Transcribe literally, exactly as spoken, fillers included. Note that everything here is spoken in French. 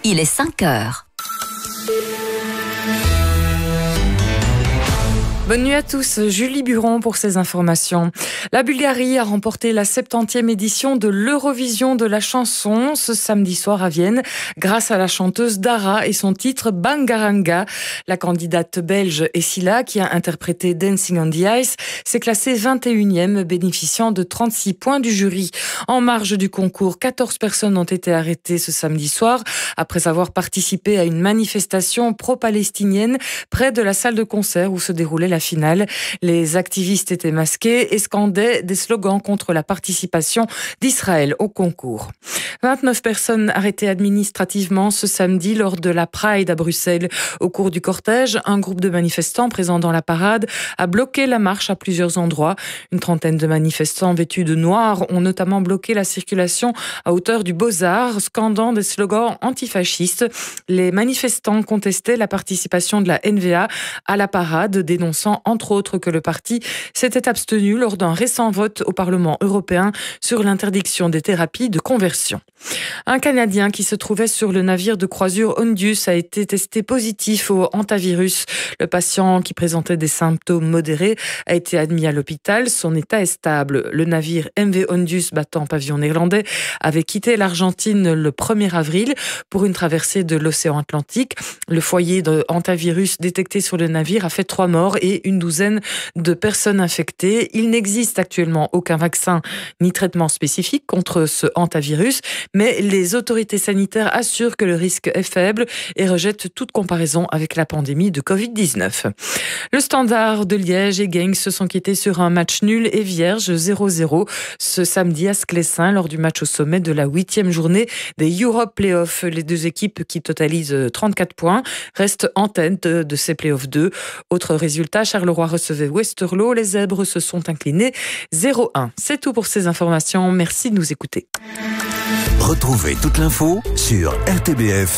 Il est cinq heures. Bonne nuit à tous, Julie Buron pour ces informations. La Bulgarie a remporté la septantième édition de l'Eurovision de la chanson ce samedi soir à Vienne grâce à la chanteuse Dara et son titre Bangaranga. La candidate belge Essila, qui a interprété Dancing on the Ice, s'est classée vingt et unième, bénéficiant de trente-six points du jury. En marge du concours, quatorze personnes ont été arrêtées ce samedi soir après avoir participé à une manifestation pro-palestinienne près de la salle de concert où se déroulait la finale. Les activistes étaient masqués et scandaient des slogans contre la participation d'Israël au concours. vingt-neuf personnes arrêtées administrativement ce samedi lors de la Pride à Bruxelles. Au cours du cortège, un groupe de manifestants présents dans la parade a bloqué la marche à plusieurs endroits. Une trentaine de manifestants vêtus de noir ont notamment bloqué la circulation à hauteur du Beaux-Arts, scandant des slogans antifascistes. Les manifestants contestaient la participation de la N V A à la parade, dénonçant entre autres que le parti s'était abstenu lors d'un récent vote au Parlement européen sur l'interdiction des thérapies de conversion. Un Canadien qui se trouvait sur le navire de croisière Ondius a été testé positif au hantavirus. Le patient, qui présentait des symptômes modérés, a été admis à l'hôpital. Son état est stable. Le navire M V Ondius, battant pavillon néerlandais, avait quitté l'Argentine le premier avril pour une traversée de l'océan Atlantique. Le foyer de hantavirus détecté sur le navire a fait trois morts et une douzaine de personnes infectées. Il n'existe actuellement aucun vaccin ni traitement spécifique contre ce hantavirus, mais les autorités sanitaires assurent que le risque est faible et rejettent toute comparaison avec la pandémie de covid dix-neuf. Le Standard de Liège et Genk se sont quittés sur un match nul et vierge zéro zéro ce samedi à Sclessin lors du match au sommet de la huitième journée des Europe Playoffs. Les deux équipes, qui totalisent trente-quatre points, restent en tête de ces Playoffs deux. Autre résultat, Charleroi recevait Westerlo. Les Zèbres se sont inclinés zéro un. C'est tout pour ces informations. Merci de nous écouter. Retrouvez toute l'info sur R T B F.